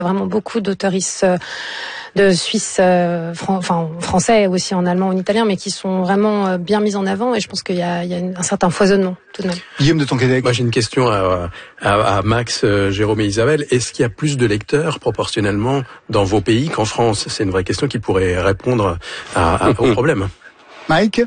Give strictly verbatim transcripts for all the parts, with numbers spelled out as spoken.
Vraiment beaucoup d'auteuristes de Suisse, euh, fran- enfin français aussi en allemand, en italien, mais qui sont vraiment euh, bien mis en avant. Et je pense qu'il y a, il y a une, un certain foisonnement tout de même. Guillaume de Tonquédec. Moi, j'ai une question à, à, à Max, euh, Jérôme et Isabelle. Est-ce qu'il y a plus de lecteurs proportionnellement dans vos pays qu'en France? C'est une vraie question qui pourrait répondre à, à, au problème. Mike?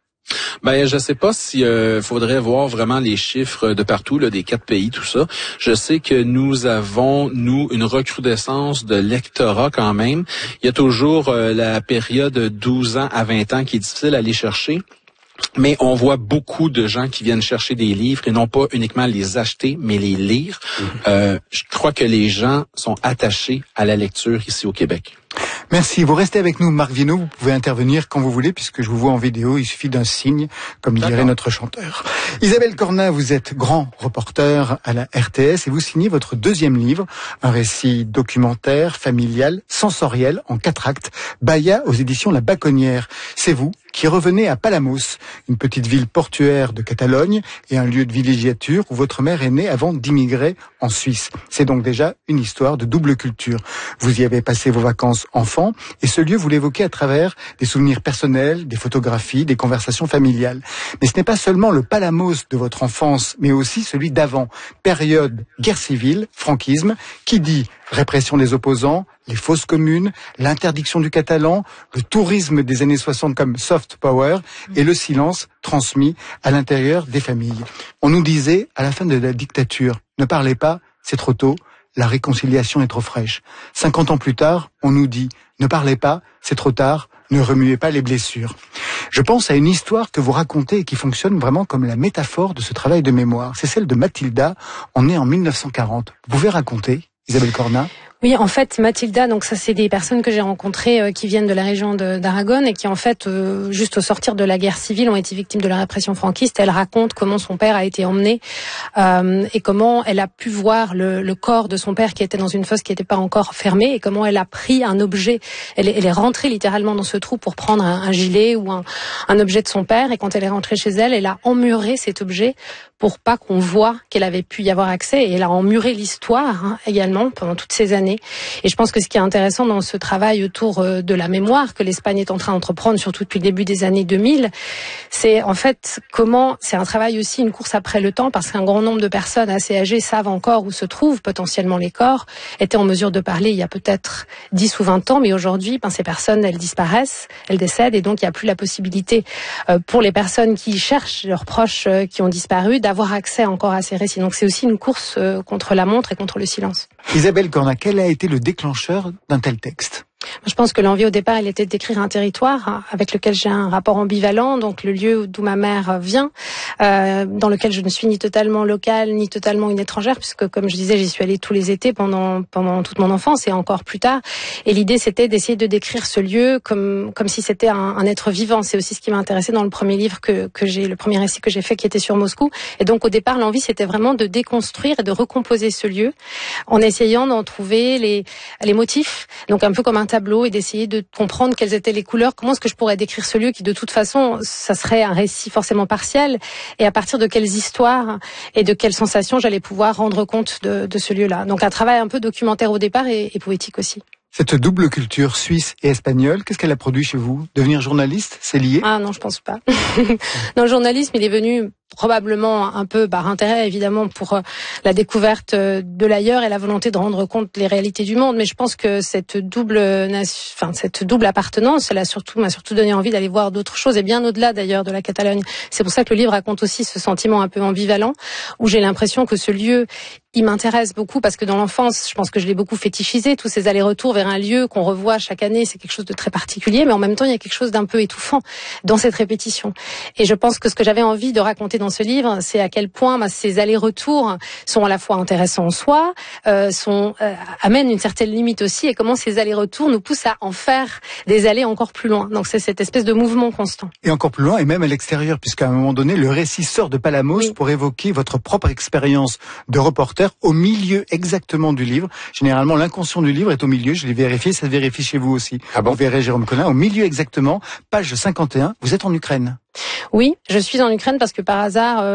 Ben, je sais pas si euh, faudrait voir vraiment les chiffres de partout, là, des quatre pays, tout ça. Je sais que nous avons, nous, une recrudescence de lectorat quand même. Il y a toujours euh, la période douze ans à vingt ans qui est difficile à aller chercher. Mais on voit beaucoup de gens qui viennent chercher des livres et non pas uniquement les acheter, mais les lire. Mmh. Euh, je crois que les gens sont attachés à la lecture ici au Québec. Merci. Vous restez avec nous, Marc Viennot. Vous pouvez intervenir quand vous voulez, puisque je vous vois en vidéo. Il suffit d'un signe, comme dirait notre chanteur. Isabelle Cornat, vous êtes grand reporter à la R T S et vous signez votre deuxième livre, un récit documentaire, familial, sensoriel, en quatre actes, Baia aux éditions La Baconnière. C'est vous qui revenez à Palamos, une petite ville portuaire de Catalogne et un lieu de villégiature où votre mère est née avant d'immigrer en Suisse. C'est donc déjà une histoire de double culture. Vous y avez passé vos vacances enfant et ce lieu, vous l'évoquez à travers des souvenirs personnels, des photographies, des conversations familiales. Mais ce n'est pas seulement le Palamos de votre enfance, mais aussi celui d'avant. Période guerre civile, franquisme, qui dit répression des opposants, les fausses communes, l'interdiction du catalan, le tourisme des années soixante comme soft power et le silence transmis à l'intérieur des familles. On nous disait, à la fin de la dictature, ne parlez pas, c'est trop tôt, la réconciliation est trop fraîche. cinquante ans plus tard, on nous dit, ne parlez pas, c'est trop tard, ne remuez pas les blessures. Je pense à une histoire que vous racontez et qui fonctionne vraiment comme la métaphore de ce travail de mémoire. C'est celle de Mathilda, on est en mille neuf cent quarante. Vous pouvez raconter, Isabelle Cornat? Oui, en fait, Mathilda, donc ça, c'est des personnes que j'ai rencontrées euh, qui viennent de la région de, d'Aragon et qui, en fait, euh, juste au sortir de la guerre civile, ont été victimes de la répression franquiste. Elle raconte comment son père a été emmené euh, et comment elle a pu voir le, le corps de son père qui était dans une fosse qui n'était pas encore fermée et comment elle a pris un objet. Elle est, elle est rentrée littéralement dans ce trou pour prendre un, un gilet ou un, un objet de son père et quand elle est rentrée chez elle, elle a emmuré cet objet pour pas qu'on voit qu'elle avait pu y avoir accès et elle a emmuré l'histoire hein, également pendant toutes ces années. Et je pense que ce qui est intéressant dans ce travail autour de la mémoire que l'Espagne est en train d'entreprendre, surtout depuis le début des années deux mille, c'est en fait comment, c'est un travail aussi, une course après le temps, parce qu'un grand nombre de personnes assez âgées savent encore où se trouvent potentiellement les corps, étaient en mesure de parler il y a peut-être dix ou vingt ans, mais aujourd'hui, ben, ces personnes, elles disparaissent, elles décèdent, et donc il n'y a plus la possibilité euh, pour les personnes qui cherchent leurs proches euh, qui ont disparu d'avoir accès encore à ces récits. Donc c'est aussi une course euh, contre la montre et contre le silence. Isabelle Cornat, quel a été le déclencheur d'un tel texte? Je pense que l'envie au départ, elle était de décrire un territoire hein, avec lequel j'ai un rapport ambivalent, donc le lieu d'où ma mère vient, euh, dans lequel je ne suis ni totalement locale, ni totalement une étrangère, puisque comme je disais, j'y suis allée tous les étés pendant pendant toute mon enfance et encore plus tard. Et l'idée, c'était d'essayer de décrire ce lieu comme comme si c'était un, un être vivant. C'est aussi ce qui m'a intéressé dans le premier livre que que j'ai, le premier récit que j'ai fait, qui était sur Moscou. Et donc au départ, l'envie, c'était vraiment de déconstruire et de recomposer ce lieu, en essayant d'en trouver les les motifs, donc un peu comme un tableau et d'essayer de comprendre quelles étaient les couleurs, comment est-ce que je pourrais décrire ce lieu qui de toute façon, ça serait un récit forcément partiel et à partir de quelles histoires et de quelles sensations j'allais pouvoir rendre compte de, de ce lieu-là. Donc un travail un peu documentaire au départ et, et poétique aussi. Cette double culture suisse et espagnole, qu'est-ce qu'elle a produit chez vous? Devenir journaliste, c'est lié? Ah non, je pense pas. Non, le journalisme, il est venu probablement un peu par intérêt évidemment pour la découverte de l'ailleurs et la volonté de rendre compte des réalités du monde, mais je pense que cette double enfin cette double appartenance, elle a surtout m'a surtout donné envie d'aller voir d'autres choses et bien au-delà d'ailleurs de la Catalogne. C'est pour ça que le livre raconte aussi ce sentiment un peu ambivalent où j'ai l'impression que ce lieu, il m'intéresse beaucoup parce que dans l'enfance, je pense que je l'ai beaucoup fétichisé, tous ces allers-retours vers un lieu qu'on revoit chaque année, c'est quelque chose de très particulier, mais en même temps, il y a quelque chose d'un peu étouffant dans cette répétition. Et je pense que ce que j'avais envie de raconter dans ce livre, c'est à quel point bah, ces allers-retours sont à la fois intéressants en soi, euh, sont euh, amènent une certaine limite aussi, et comment ces allers-retours nous poussent à en faire des allées encore plus loin. Donc c'est cette espèce de mouvement constant. Et encore plus loin, et même à l'extérieur, puisqu'à un moment donné, le récit sort de Palamos oui. pour évoquer votre propre expérience de reporter au milieu exactement du livre. Généralement, l'inconscient du livre est au milieu, je l'ai vérifié, ça se vérifie chez vous aussi. Ah bon? Vous verrez Jérôme Collin, au milieu exactement, page cinquante et un, vous êtes en Ukraine. Oui, je suis en Ukraine parce que par hasard, euh,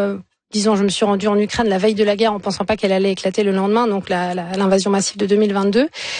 disons, je me suis rendue en Ukraine la veille de la guerre en pensant pas qu'elle allait éclater le lendemain, donc la, la, l'invasion massive de deux mille vingt-deux.